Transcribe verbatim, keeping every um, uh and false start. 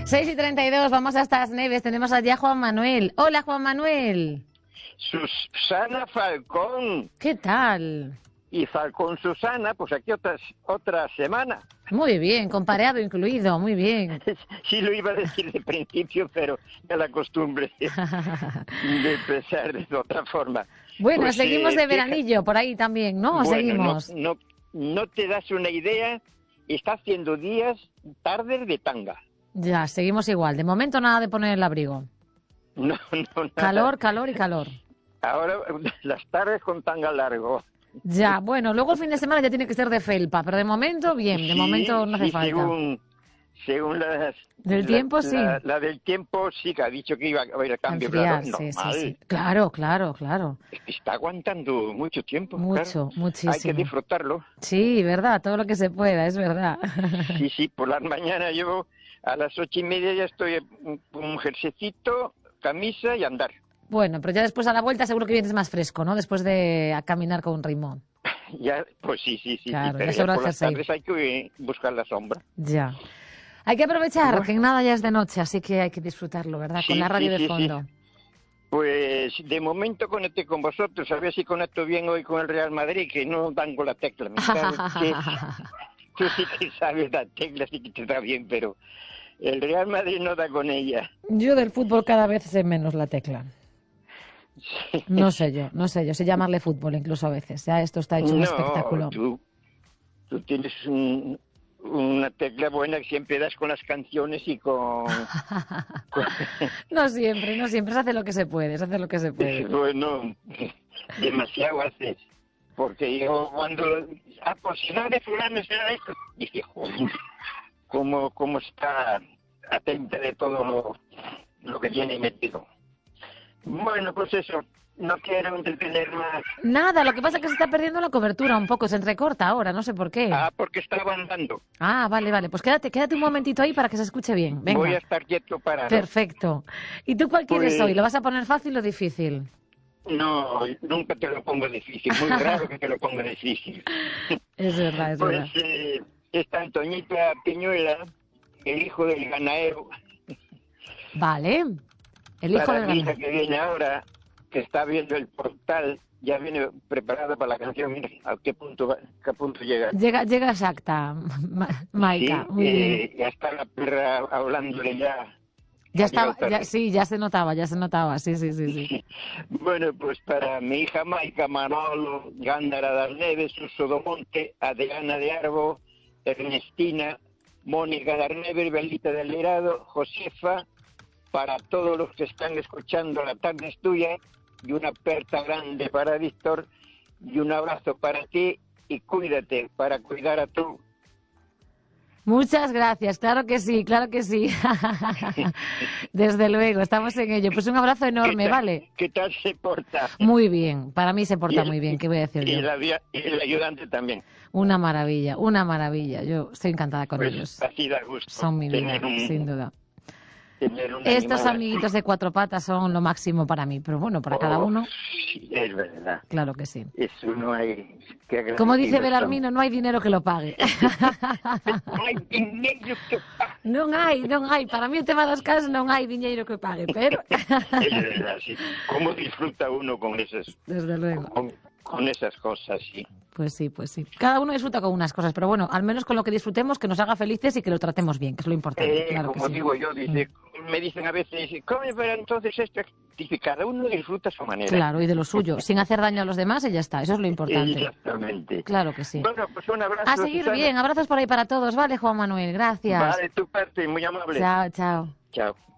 seis y treinta y dos, vamos hasta las Neves. Tenemos allí a Juan Manuel. Hola, Juan Manuel. Susana Falcón. ¿Qué tal? Y Falcón Susana, pues aquí otras, otra semana. Muy bien, con pareado incluido, muy bien. Sí lo iba a decir de principio, pero ya la costumbre de empezar de otra forma. Bueno, pues, seguimos eh, de veranillo por ahí también, ¿no? Bueno, Seguimos. No, no, no te das una idea, está haciendo días, tardes de tanga. Ya, seguimos igual. De momento nada de poner el abrigo. No, no, nada. Calor, calor y calor. Ahora las tardes con tanga largo. Ya, bueno, luego el fin de semana ya tiene que ser de felpa, pero de momento bien, de Sí, momento no hace sí, falta. Según, según las... Del la, tiempo, sí. La, la del tiempo sí que ha dicho que iba a haber cambio, Enfriar, claro, sí, normal. sí, sí. Claro, claro, claro. Está aguantando mucho tiempo. Mucho, claro. muchísimo. Hay que disfrutarlo. Sí, verdad, todo lo que se pueda, es verdad. Sí, sí, por las mañanas yo a las ocho y media ya estoy con un jerseycito, camisa y andar. Bueno, pero ya después a la vuelta seguro que vienes más fresco, ¿no? Después de a caminar con un rimón. Ya, pues sí, sí, sí, Claro, sí, pero ya ya sobra por las jersey. tardes hay que buscar la sombra. Ya. Hay que aprovechar Bueno. que en nada ya es de noche, así que hay que disfrutarlo, ¿verdad? Sí, Con la radio sí, de sí, fondo. sí. Pues de momento conecté con vosotros, a ver si conecto bien hoy con el Real Madrid, que no dan con la tecla. Me cago en que- Tú sí que sabes la tecla, sí que te da bien, pero el Real Madrid no da con ella. Yo del fútbol cada vez sé menos la tecla. Sí. No sé yo, no sé yo, sé llamarle fútbol incluso a veces. Ya esto está hecho un No, espectáculo. Tú, tú tienes un- una tecla buena que siempre das con las canciones y con... con- No siempre, no siempre, se hace lo que se puede, se hace lo que se puede. Bueno, demasiado haces. Porque yo cuando... Ah, pues si no de fulano será esto. Dije, joder, cómo, cómo está atenta de todo lo, lo que tiene metido. Bueno, pues eso, no quiero entretener más. Nada, lo que pasa es que se está perdiendo la cobertura un poco, se entrecorta ahora, no sé por qué. Ah, porque estaba andando. Ah, vale, vale, pues quédate, quédate un momentito ahí para que se escuche bien. Venga. Voy a estar quieto para... Perfecto. ¿Y tú cuál quieres Pues- hoy? ¿Lo vas a poner fácil o difícil? No, nunca te lo pongo difícil. Muy raro que te lo ponga difícil. Es verdad, es verdad. Pues eh, esta Antoñita Piñuela, el hijo del ganadero, Vale. El hijo para del mi hija ganadero. que viene ahora, que está viendo el portal, ya viene preparada para la canción. Mira, ¿a qué punto, va- qué punto llega? Llega, llega exacta, Ma- Maika. Sí, Muy bien. eh, ya está la perra hablándole ya. Ya a estaba, Gibraltar. ya, sí, ya se notaba, ya se notaba, sí, sí, sí, sí. Bueno, pues para mi hija Maika, Manolo, Gándara das Neves, Suso do Monte, Adriana de Arbo, Ernestina, Mónica das Neves, Belita del Lerado, Josefa, para todos los que están escuchando La Tarde es Tuya, y una aperta grande para Víctor, y un abrazo para ti, y cuídate para cuidar a tú. Muchas gracias, claro que sí, claro que sí. Desde luego, estamos en ello. Pues un abrazo enorme, ¿Qué tal- ¿vale? ¿Qué tal se porta? Muy bien, para mí se Y porta el- muy bien, ¿qué voy a decir Y, yo? la via- y el ayudante también. Una maravilla, una maravilla. Yo estoy encantada con Pues ellos. así da gusto. Son mi vida, tener un- sin duda. tener un Estos animal amiguitos de cuatro patas son lo máximo para mí, pero bueno, para cada Oh, uno, sí, es verdad. claro que sí. Eso no hay que agradecer. Como dice Belarmino, no hay dinero que lo pague. No hay dinero que pague. Non hai, non hai. Para mí o tema das casas non hai diñeiro que pague, pero... Es verdad, sí. ¿Cómo disfruta uno con esas, Desde luego. con, con esas cosas, sí? Pues sí, pues sí. Cada uno disfruta con unas cosas, pero bueno, al menos con lo que disfrutemos, que nos haga felices y que lo tratemos bien, que es lo importante, Eh, claro que como sí. digo yo, dice, me dicen a veces, ¿cómo pero entonces esto? Dice, cada uno disfruta a su manera. Claro, y de lo suyo, sin hacer daño a los demás y ya está, eso es lo importante. Exactamente. Claro que sí. Bueno, pues un abrazo. A seguir Susana. bien, abrazos por ahí para todos, ¿vale, Juan Manuel? Gracias. Vale, tu parte, muy amable. Chao, chao. Chao.